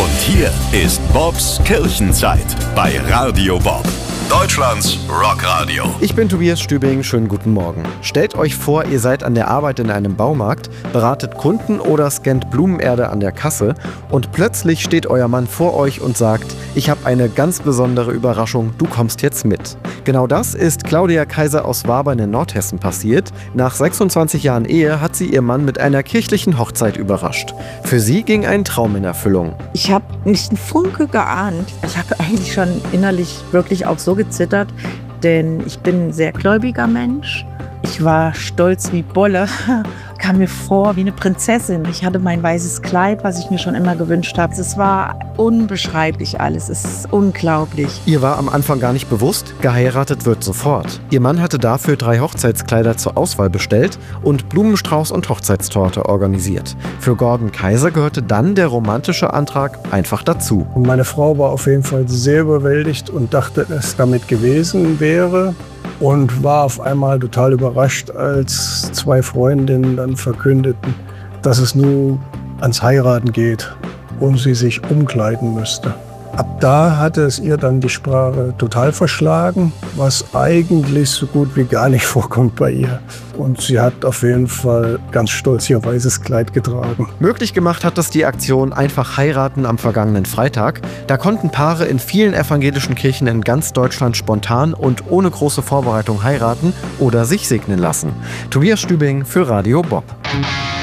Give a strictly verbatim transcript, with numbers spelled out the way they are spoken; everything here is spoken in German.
Und hier ist Bobs Kirchenzeit bei Radio Bob, Deutschlands Rockradio. Ich bin Tobias Stübing, schönen guten Morgen. Stellt euch vor, ihr seid an der Arbeit in einem Baumarkt, beratet Kunden oder scannt Blumenerde an der Kasse und plötzlich steht euer Mann vor euch und sagt, ich habe eine ganz besondere Überraschung, du kommst jetzt mit. Genau das ist Claudia Kaiser aus Wabern in Nordhessen passiert. Nach sechsundzwanzig Jahren Ehe hat sie ihr Mann mit einer kirchlichen Hochzeit überrascht. Für sie ging ein Traum in Erfüllung. Ich habe nicht einen Funke geahnt. Ich habe eigentlich schon innerlich wirklich auch so gezittert, denn ich bin ein sehr gläubiger Mensch. Ich war stolz wie Bolle, kam mir vor wie eine Prinzessin. Ich hatte mein weißes Kleid, was ich mir schon immer gewünscht habe. Es war unbeschreiblich alles, es ist unglaublich. Ihr war am Anfang gar nicht bewusst, geheiratet wird sofort. Ihr Mann hatte dafür drei Hochzeitskleider zur Auswahl bestellt und Blumenstrauß und Hochzeitstorte organisiert. Für Gordon Kaiser gehörte dann der romantische Antrag einfach dazu. Meine Frau war auf jeden Fall sehr überwältigt und dachte, es damit gewesen wäre. Und war auf einmal total überrascht, als zwei Freundinnen dann verkündeten, dass es nun ans Heiraten geht und sie sich umkleiden müsste. Ab da hatte es ihr dann die Sprache total verschlagen, was eigentlich so gut wie gar nicht vorkommt bei ihr. Und sie hat auf jeden Fall ganz stolz ihr weißes Kleid getragen. Möglich gemacht hat das die Aktion Einfach heiraten am vergangenen Freitag. Da konnten Paare in vielen evangelischen Kirchen in ganz Deutschland spontan und ohne große Vorbereitung heiraten oder sich segnen lassen. Tobias Stübing für Radio Bob.